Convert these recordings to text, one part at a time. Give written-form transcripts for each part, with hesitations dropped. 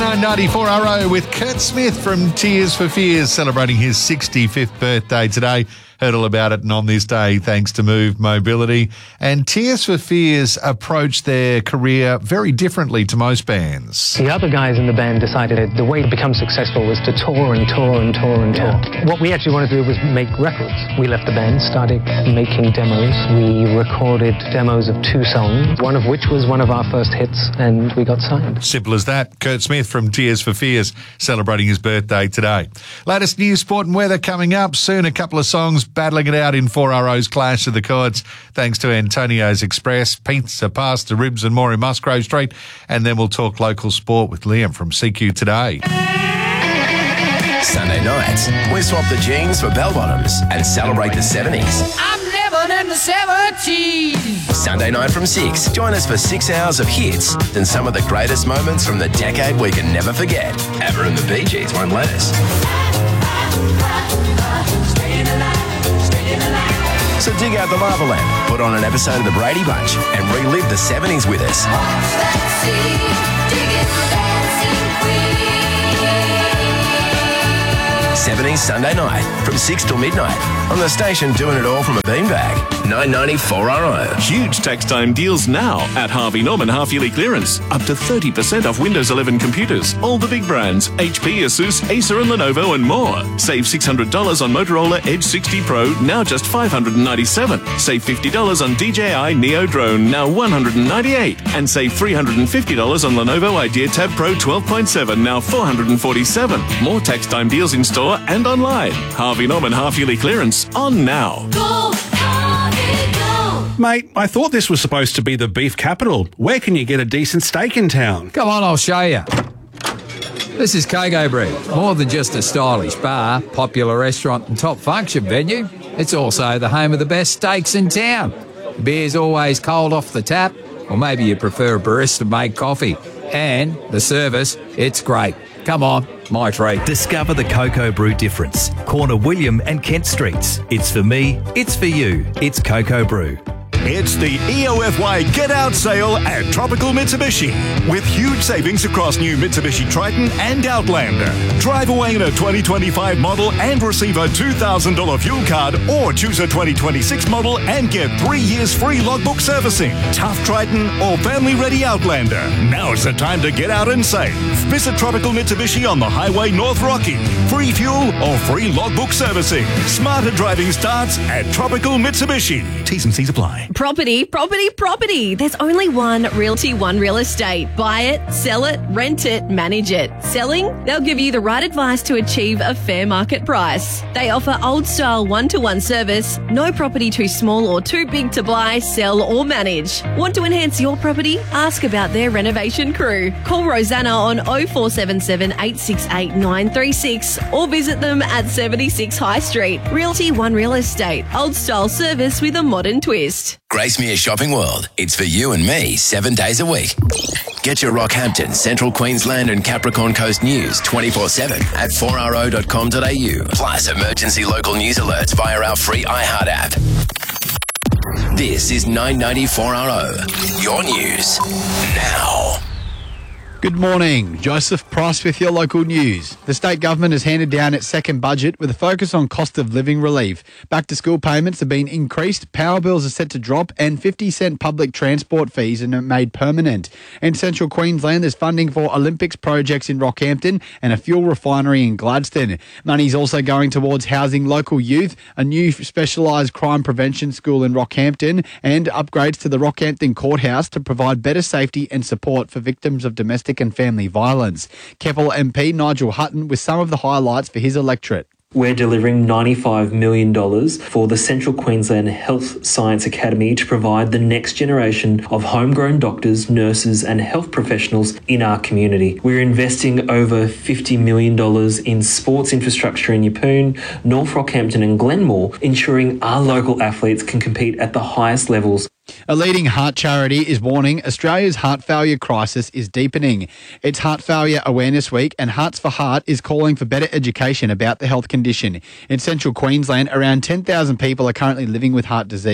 994 RO with Kurt Smith from Tears for Fears celebrating his 65th birthday today. Heard all about it and on this day thanks to Move Mobility. And Tears for Fears approached their career very differently to most bands. The other guys in the band decided that the way to become successful was to tour and tour and tour and tour. What we actually wanted to do was make records. We left the band, started making demos. We recorded demos of 2 songs, one of which was one of our first hits, and we got signed. Simple as that. Kurt Smith from Tears for Fears celebrating his birthday today. Latest news, sport and weather coming up soon. A couple of songs battling it out in 4RO's Clash of the Chords, thanks to Antonio's Express, pizza, pasta, ribs and more in Musgrove Street. And then we'll talk local sport with Liam from CQ Today. Sunday nights, we swap the jeans for bell-bottoms and celebrate the 70s. I'm living in the 70s. Sunday night from 6, join us for 6 hours of hits and some of the greatest moments from the decade we can never forget. ABBA and the Bee Gees won't let us. So dig out the lava lamp, put on an episode of The Brady Bunch and relive the 70s with us. 70s Sunday night from 6 till midnight on the station doing it all from a beanbag. 994 RO. Huge tax time deals now at Harvey Norman half-yearly clearance. Up to 30% off Windows 11 computers. All the big brands, HP, Asus, Acer and Lenovo and more. Save $600 on Motorola Edge 60 Pro, now just $597. Save $50 on DJI Neo Drone, now $198. And save $350 on Lenovo Idea Tab Pro 12.7, now $447. More tax time deals in store and online. Harvey Norman half-yearly clearance on now. Go, Harvey, go. Mate, I thought this was supposed to be the beef capital. Where can you get a decent steak in town? Come on, I'll show you. This is Coco Brew. More than just a stylish bar, popular restaurant and top function venue, it's also the home of the best steaks in town. The beer's always cold off the tap, or maybe you prefer a barista-made coffee. And the service, it's great. Come on, my treat. Discover the Coco Brew difference. Corner William and Kent Streets. It's for me, it's for you. It's Coco Brew. It's the EOFY Get Out sale at Tropical Mitsubishi. With huge savings across new Mitsubishi Triton and Outlander. Drive away in a 2025 model and receive a $2,000 fuel card, or choose a 2026 model and get 3 years free logbook servicing. Tough Triton or family-ready Outlander. Now is the time to get out and save. Visit Tropical Mitsubishi on the Highway North Rocky. Free fuel or free logbook servicing. Smarter driving starts at Tropical Mitsubishi. T's and C's apply. Property. There's only one Realty One Real Estate. Buy it, sell it, rent it, manage it. Selling? They'll give you the right advice to achieve a fair market price. They offer old-style one-to-one service. No property too small or too big to buy, sell or manage. Want to enhance your property? Ask about their renovation crew. Call Rosanna on 0477 868 936 or visit them at 76 High Street. Realty One Real Estate. Old-style service with a modern twist. Gracemere Shopping World. It's for you and me 7 days a week. Get your Rockhampton, Central Queensland and Capricorn Coast news 24/7 at 4ro.com.au. Plus emergency local news alerts via our free iHeart app. This is 994 RO. Your news now. Good morning. Joseph Price with your local news. The state government has handed down its second budget with a focus on cost of living relief. Back to school payments have been increased, power bills are set to drop and 50-cent public transport fees are made permanent. In Central Queensland, there's funding for Olympics projects in Rockhampton and a fuel refinery in Gladstone. Money's also going towards housing local youth, a new specialised crime prevention school in Rockhampton and upgrades to the Rockhampton Courthouse to provide better safety and support for victims of domestic and family violence. Keppel MP Nigel Hutton with some of the highlights for his electorate. We're delivering $95 million for the Central Queensland Health Science Academy to provide the next generation of homegrown doctors, nurses and health professionals in our community. We're investing over $50 million in sports infrastructure in Yeppoon, North Rockhampton and Glenmore, ensuring our local athletes can compete at the highest levels. A leading heart charity is warning Australia's heart failure crisis is deepening. It's Heart Failure Awareness Week and Hearts for Heart is calling for better education about the health condition. In Central Queensland, around 10,000 people are currently living with heart disease.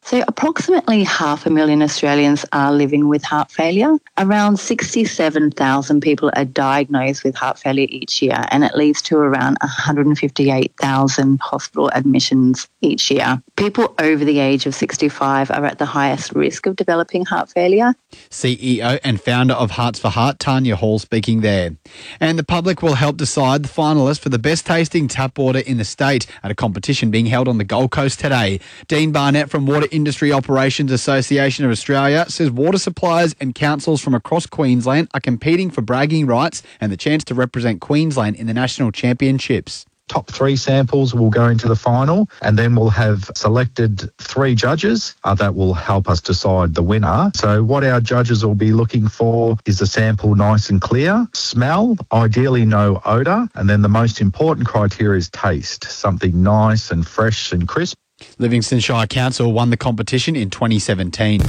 So approximately 500,000 Australians are living with heart failure. Around 67,000 people are diagnosed with heart failure each year, and it leads to around 158,000 hospital admissions each year. People over the age of 65 are at the highest risk of developing heart failure. CEO and founder of Hearts for Heart, Tanya Hall, speaking there. And the public will help decide the finalists for the best tasting tap water in the state at a competition being held on the Gold Coast today. Dean Barnett from Water Industry Operations Association of Australia says water suppliers and councils from across Queensland are competing for bragging rights and the chance to represent Queensland in the national championships. Top 3 samples will go into the final, and then we'll have selected 3 judges that will help us decide the winner. So what our judges will be looking for is the sample nice and clear, smell, ideally no odour, and then the most important criteria is taste, something nice and fresh and crisp. Livingston Shire Council won the competition in 2017.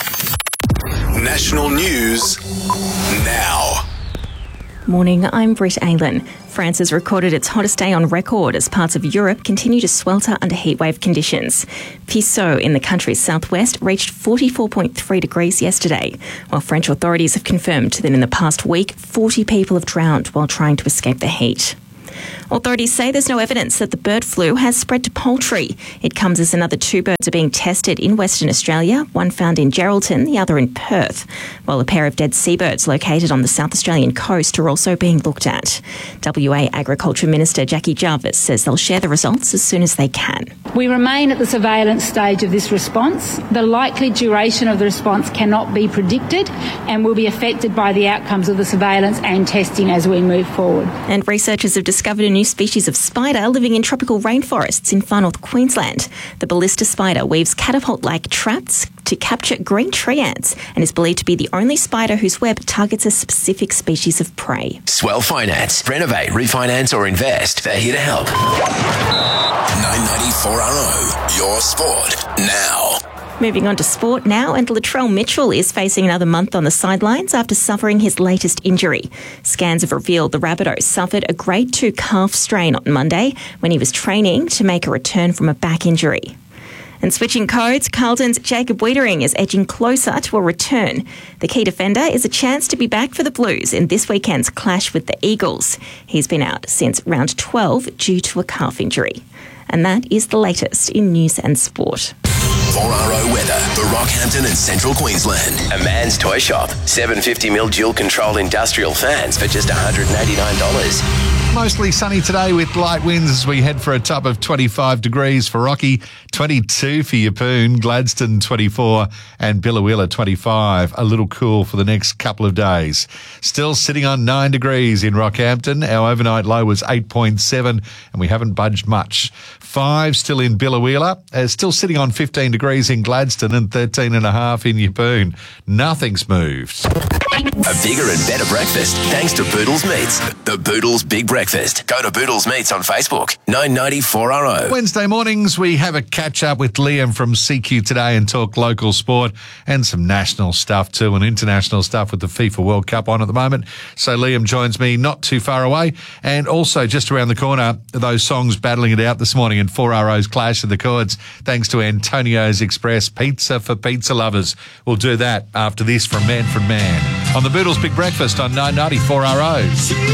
National news now. Morning, I'm Britt Aylan. France has recorded its hottest day on record as parts of Europe continue to swelter under heatwave conditions. Pissau in the country's southwest reached 44.3 degrees yesterday, while French authorities have confirmed that in the past week, 40 people have drowned while trying to escape the heat. Authorities say there's no evidence that the bird flu has spread to poultry. It comes as another 2 birds are being tested in Western Australia, one found in Geraldton, the other in Perth, while a pair of dead seabirds located on the South Australian coast are also being looked at. WA Agriculture Minister Jackie Jarvis says they'll share the results as soon as they can. We remain at the surveillance stage of this response. The likely duration of the response cannot be predicted and will be affected by the outcomes of the surveillance and testing as we move forward. And researchers have discovered a new species of spider living in tropical rainforests in far north Queensland. The ballista spider weaves catapult-like traps to capture green tree ants and is believed to be the only spider whose web targets a specific species of prey. Swell Finance. Renovate, refinance or invest. They're here to help. 994RO. Your sport now. Moving on to sport now, and Latrell Mitchell is facing another month on the sidelines after suffering his latest injury. Scans have revealed the Rabbitoh suffered a grade 2 calf strain on Monday when he was training to make a return from a back injury. And switching codes, Carlton's Jacob Wiedering is edging closer to a return. The key defender is a chance to be back for the Blues in this weekend's clash with the Eagles. He's been out since round 12 due to a calf injury. And that is the latest in news and sport. 4RO weather for Rockhampton and Central Queensland. A man's toy shop. 750mm dual-control industrial fans for just $189. Mostly sunny today with light winds as we head for a top of 25 degrees for Rocky, 22 for Yeppoon, Gladstone 24 and Billawheeler 25. A little cool for the next couple of days. Still sitting on 9 degrees in Rockhampton. Our overnight low was 8.7 and we haven't budged much. 5 still in Billawheeler. Still sitting on 15 degrees in Gladstone and 13.5 in Yeppoon. Nothing's moved. A bigger and better breakfast thanks to Boodles Meats. The Boodles Big Breakfast. Go to Boodles Meats on Facebook. 994RO. Wednesday mornings, we have a catch-up with Liam from CQ Today and talk local sport and some national stuff too and international stuff with the FIFA World Cup on at the moment. So Liam joins me not too far away and also just around the corner, those songs battling it out this morning in 4RO's Clash of the Chords thanks to Antonio's Express Pizza for Pizza Lovers. We'll do that after this from Manfred Mann on the Boodles Big Breakfast on 994RO.